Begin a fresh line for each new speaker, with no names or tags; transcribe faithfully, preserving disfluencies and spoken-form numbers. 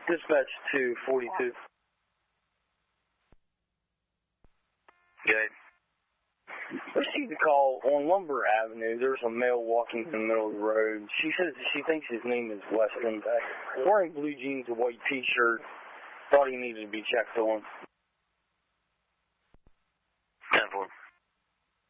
Dispatch two forty-two.
Good.
Received a call on Lumber Avenue. There's a male walking in the middle of the road. She says that she thinks his name is Weston. Wearing blue jeans, a white t-shirt. Thought he needed to be checked on.